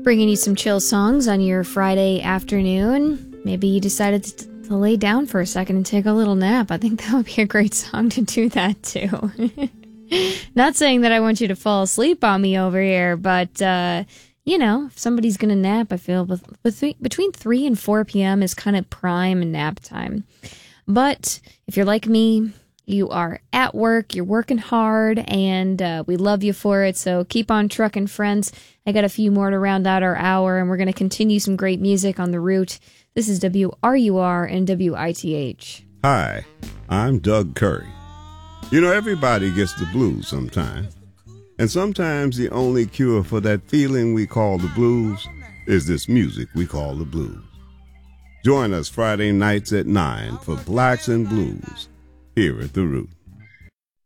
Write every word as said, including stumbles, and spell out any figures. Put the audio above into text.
Bringing you some chill songs on your Friday afternoon. Maybe you decided to, to lay down for a second and take a little nap. I think that would be a great song to do that to. Not saying that I want you to fall asleep on me over here, but, uh, you know, if somebody's going to nap, I feel with, with, between three and four p.m. is kind of prime nap time. But if you're like me, you are at work, you're working hard, and uh, we love you for it, so keep on trucking, friends. I got a few more to round out our hour, and we're going to continue some great music on The Root. This is W R U R and W I T H. Hi, I'm Doug Curry. You know, everybody gets the blues sometime. And sometimes the only cure for that feeling we call the blues is this music we call the blues. Join us Friday nights at nine for Blacks and Blues here at The Root.